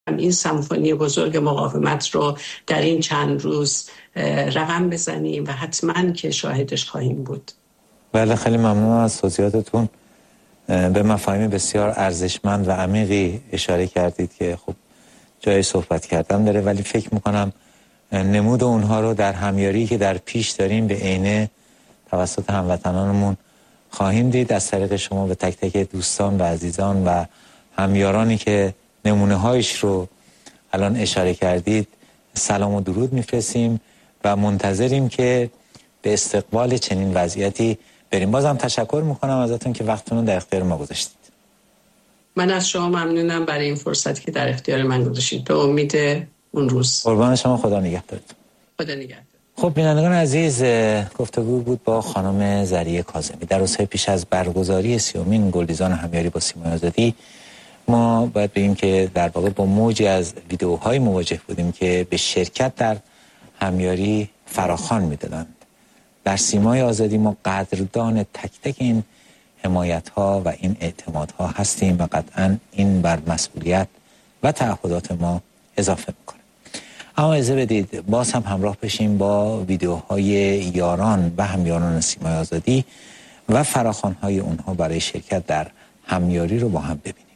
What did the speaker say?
این سمفونی بزرگ مقاومت رو در این چند روز رقم بزنیم و حتما که شاهدش خواهیم بود. بله، خیلی ممنون از توضیحاتتون. به مفاهیم بسیار ارزشمند و عمیقی اشاره کردید که خب جای صحبت کردن داره، ولی فکر میکنم نمود اونها رو در همیاری که در پیش داریم به عینه توسط هموطنانمون خواهیم دید. از طریق شما به تک تک دوستان و عزیزان و همیارانی که نمونه هایش رو الان اشاره کردید سلام و درود میفرستیم و منتظریم که به استقبال چنین وضعیتی بریم. بازم تشکر میکنم ازتون که وقتتون رو در اختیار ما گذاشتید. من از شما ممنونم برای این فرصتی که در اختیار من گذاشتید. به امید اون روز. قربان شما، خدا نگهدارتون. خدا نگهدار. خب بینندگان عزیز، گفتگو بود با خانم ذریعه کاظمی در روزهای پیش از برگزاری 30مین گلریزان همیاری با سیمای آزادی. ما باید بگیم که در واقع با موجی از ویدیوهای مواجه بودیم که به شرکت در همیاری فراخوان میدادند. در سیمای آزادی ما قدردان تک تک این حمایت‌ها و این اعتمادها هستیم و قطعاً این بر مسئولیت و تعهدات ما اضافه میکنه. اما اجازه بدید باز هم همراه بشیم با ویدیوهای یاران و همیاران سیمای آزادی و فراخوان‌های اونها برای شرکت در همیاری رو با هم ببینیم.